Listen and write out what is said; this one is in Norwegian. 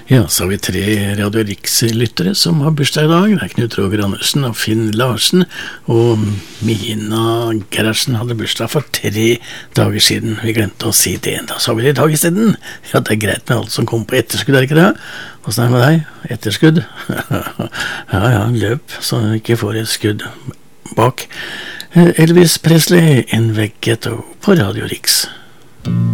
Ja, så har vi 3 Radio Riks-lyttere som har bursdag i dag. Det Knut Roger Andersen og Finn Larsen, og Mina Gerhardsen hadde bursdag for 3 dager siden. Vi glemte å si det, da sa vi det i dag i stedet. Ja, det greit med alt som kom på etterskudd, ikke det? Hvordan det med deg? Etterskudd? ja, løp, så du ikke får et skudd bak. Elvis Presley, In The Ghetto på Radio Riks.